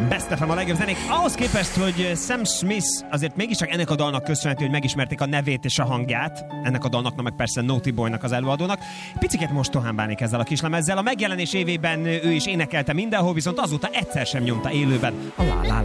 Best FM a legjobb zenék. Ahhoz képest, hogy Sam Smith azért mégiscsak ennek a dalnak köszönhető, hogy megismerték a nevét és a hangját. Ennek a dalnak, meg persze Naughty Boynak, az előadónak. Picit mostohán bánik ezzel a kislemezzel. A megjelenés évében ő is énekelte mindenhol, viszont azóta egyszer sem nyomta élőben a lá